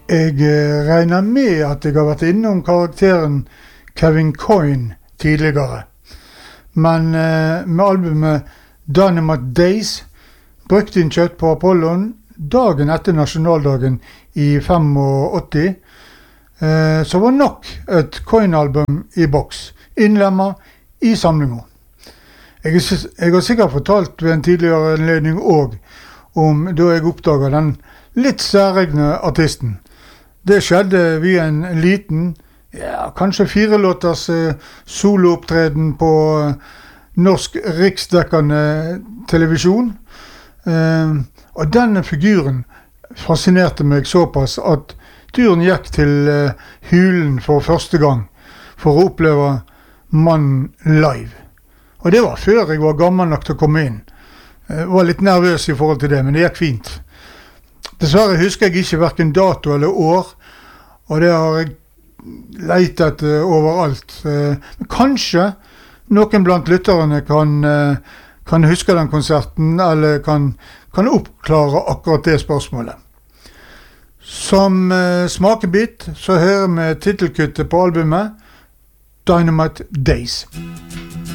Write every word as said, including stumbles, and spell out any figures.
Jeg regner med at jeg har vært innom karakteren Kevin Coyne tidligere. Men eh, med albumet Dynamite Days brukte inn kjøtt på Apollon dagen etter nasjonaldagen i åttifem, eh, så var nok et Coyne-album i boks, innlemmet i samlingen. Jeg, jeg har sikkert fortalt ved en tidligere anledning også om da jeg oppdaget den litt særegne artisten. Det skjedde via en liten, ja, kanskje fire låters eh, soloopptreden på eh, norsk riksdekkende televisjon. Eh, og denne figuren fascinerte meg såpass at turen gikk til eh, Hulen for første gang for å oppleve mannen live. Og det var før jeg var gammel nok til å komme inn. Jeg var litt nervøs i forhold til det, men det gikk fint. Dessverre husker jeg ikke hverken dato eller år, og det har jeg leitet overalt. Men kanskje noen blant lytterne kan, kan huske den konserten, eller kan, kan oppklare akkurat det spørsmålet. Som smakebit så hører vi titelkuttet på albumet Dynamite Days.